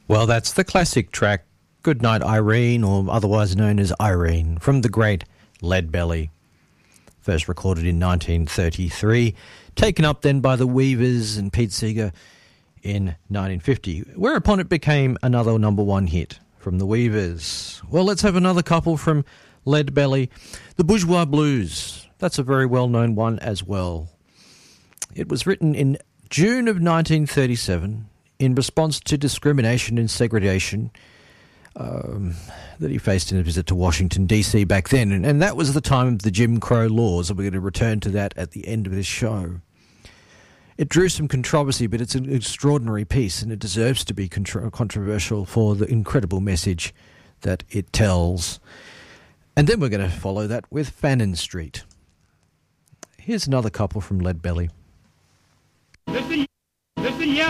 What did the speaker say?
Well, that's the classic track, Goodnight Irene, or otherwise known as Irene, from the great Leadbelly. First recorded in 1933, taken up then by the Weavers and Pete Seeger in 1950, whereupon it became another number one hit from the Weavers. Well, let's have another couple from Leadbelly. The Bourgeois Blues, that's a very well-known one as well. It was written in June of 1937 in response to discrimination and segregation that he faced in a visit to Washington, D.C. back then. And that was the time of the Jim Crow laws, and we're going to return to that at the end of this show. It drew some controversy, but it's an extraordinary piece, and it deserves to be controversial for the incredible message that it tells. And then we're going to follow that with Fannin Street. Here's another couple from Leadbelly.